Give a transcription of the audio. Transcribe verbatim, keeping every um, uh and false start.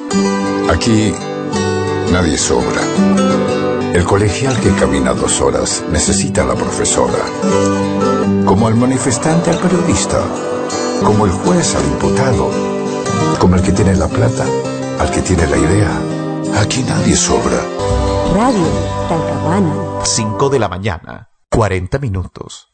Aquí nadie sobra. El colegial que camina dos horas necesita a la profesora. Como el manifestante al periodista. Como el juez al imputado. Como el que tiene la plata al que tiene la idea. Aquí nadie sobra. Radio Talcahuano. cinco de la mañana, cuarenta minutos.